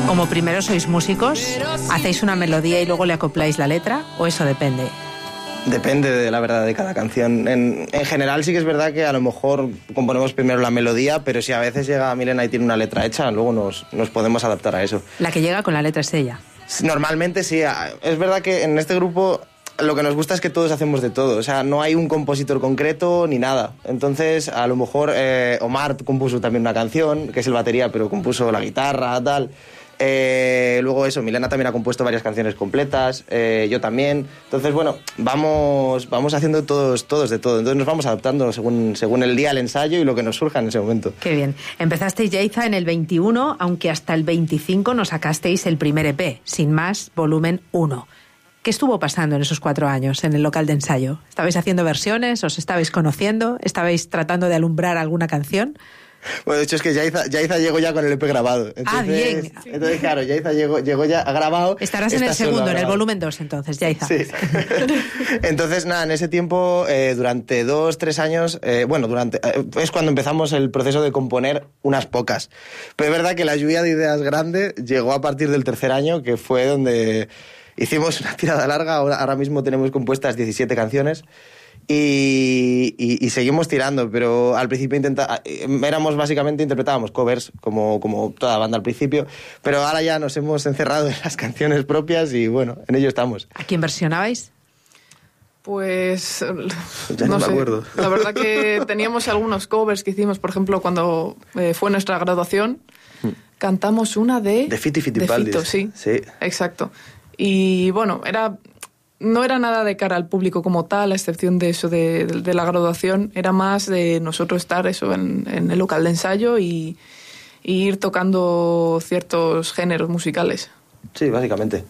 Como primero sois músicos, ¿hacéis una melodía y luego le acopláis la letra? ¿O eso depende? Depende de la verdad de cada canción. En general sí que es verdad que a lo mejor componemos primero la melodía, pero si a veces llega Milena y tiene una letra hecha, luego nos podemos adaptar a eso. La que llega con la letra es ella. Normalmente sí. Es verdad que en este grupo lo que nos gusta es que todos hacemos de todo. O sea, no hay un compositor concreto ni nada. Entonces, a lo mejor Omar compuso también una canción, que es el batería, pero compuso la guitarra, tal. Luego eso, Milena también ha compuesto varias canciones completas, yo también. Entonces, bueno, vamos haciendo todos de todo. Entonces nos vamos adaptando según el día, el ensayo y lo que nos surja en ese momento. Qué bien. Empezasteis, Yaiza, en el 21, aunque hasta el 25 nos sacasteis el primer EP, Sin Más, volumen 1. ¿Qué estuvo pasando en esos 4 años en el local de ensayo? ¿Estabais haciendo versiones? ¿Os estabais conociendo? ¿Estabais tratando de alumbrar alguna canción? Bueno, de hecho es que Yaiza llegó ya con el EP grabado. Entonces, bien. Entonces, claro, Yaiza llegó ya grabado. Estarás en el segundo, en el volumen 2, entonces, Yaiza. Sí. Entonces, nada, en ese tiempo, durante 2-3 años, es cuando empezamos el proceso de componer unas pocas. Pero es verdad que la lluvia de ideas grande llegó a partir del 3er año, que fue donde hicimos una tirada larga. Ahora mismo tenemos compuestas 17 canciones. Y seguimos tirando, pero al principio interpretábamos covers como toda banda al principio, pero ahora ya nos hemos encerrado en las canciones propias y bueno, en ello estamos. ¿A quién versionabais? Pues ya no me acuerdo. La verdad que teníamos algunos covers que hicimos, por ejemplo, cuando fue nuestra graduación, cantamos una de Fito y Fitipaldis. Sí, exacto. Y bueno, no era nada de cara al público como tal, a excepción de eso de la graduación. Era más de nosotros estar eso en el local de ensayo y ir tocando ciertos géneros musicales. Sí, básicamente.